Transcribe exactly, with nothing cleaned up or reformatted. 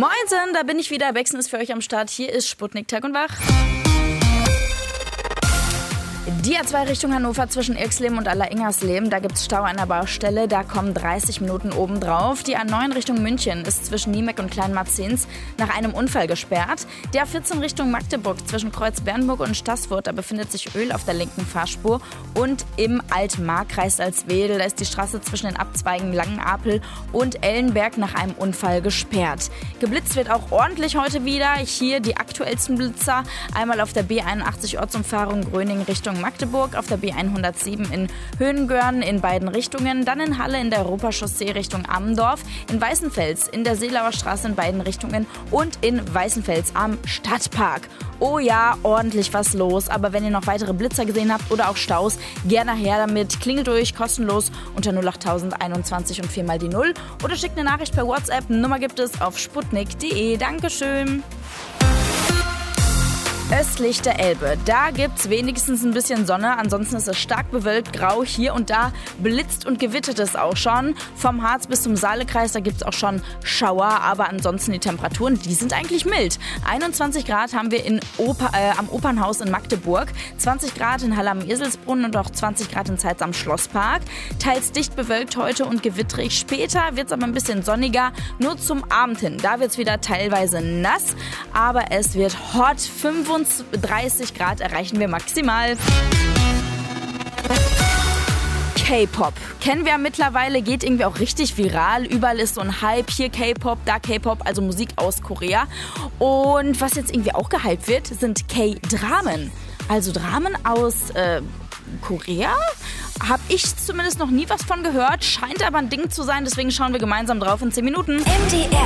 Moinsen, da bin ich wieder. Wechseln ist für euch am Start. Hier ist Sputnik Tag und Wach. Die A zwei Richtung Hannover zwischen Irxleben und Allersingersleben, da gibt's Stau an der Baustelle, da kommen dreißig Minuten obendrauf. Die A neun Richtung München ist zwischen Niemeck und Kleinmarzens nach einem Unfall gesperrt. Die A vierzehn Richtung Magdeburg zwischen Kreuz-Bernburg und Staßfurt, da befindet sich Öl auf der linken Fahrspur. Und im Altmark-Kreis Salzwedel, da ist die Straße zwischen den Abzweigen Langenapel und Ellenberg nach einem Unfall gesperrt. Geblitzt wird auch ordentlich heute wieder. Hier die aktuellsten Blitzer, einmal auf der B einundachtzig Ortsumfahrung Gröning Richtung Magdeburg, auf der B hundertsieben in Höhengörn in beiden Richtungen, dann in Halle in der Europachaussee Richtung Ammendorf, in Weißenfels in der Seelauer Straße in beiden Richtungen und in Weißenfels am Stadtpark. Oh ja, ordentlich was los, aber wenn ihr noch weitere Blitzer gesehen habt oder auch Staus, gerne her damit. Klingelt durch, kostenlos unter null acht tausend einundzwanzig und viermal die null oder schickt eine Nachricht per WhatsApp. Nummer gibt es auf sputnik punkt de. Dankeschön. Östlich der Elbe, da gibt's wenigstens ein bisschen Sonne, ansonsten ist es stark bewölkt, grau, hier und da blitzt und gewittert es auch schon. Vom Harz bis zum Saalekreis, da gibt's auch schon Schauer, aber ansonsten die Temperaturen, die sind eigentlich mild. einundzwanzig Grad haben wir in Oper, äh, am Opernhaus in Magdeburg, zwanzig Grad in Halle am Eselsbrunnen und auch zwanzig Grad in Zeitz am Schlosspark. Teils dicht bewölkt heute und gewittrig, später wird's aber ein bisschen sonniger, nur zum Abend hin. Da wird's wieder teilweise nass, aber es wird hot, fünfundzwanzig Grad erreichen wir maximal. K-Pop. Kennen wir mittlerweile, geht irgendwie auch richtig viral. Überall ist so ein Hype. Hier K-Pop, da K-Pop, also Musik aus Korea. Und was jetzt irgendwie auch gehypt wird, sind K-Dramen. Also Dramen aus äh, Korea? Habe ich zumindest noch nie was von gehört. Scheint aber ein Ding zu sein, deswegen schauen wir gemeinsam drauf in zehn Minuten. M D R